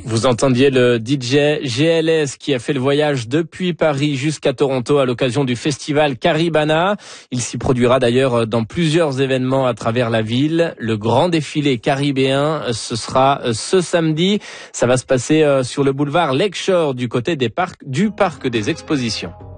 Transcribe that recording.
Vous entendiez le DJ GLS qui a fait le voyage depuis Paris jusqu'à Toronto à l'occasion du festival Caribana. Il s'y produira d'ailleurs dans plusieurs événements à travers la ville. Le grand défilé caribéen, ce sera ce samedi. Ça va se passer sur le boulevard Lakeshore du côté du parc des expositions.